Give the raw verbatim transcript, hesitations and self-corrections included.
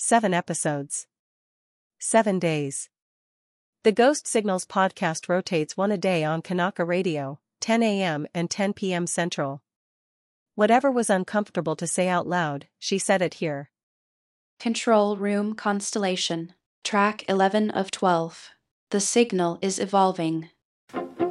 Seven episodes. Seven days. The Ghost Signals podcast rotates one a day on Kanaka Radio, ten a m and ten p m Central. Whatever was uncomfortable to say out loud, she said it here. Control Room Constellation. Track eleven of twelve. The signal is evolving.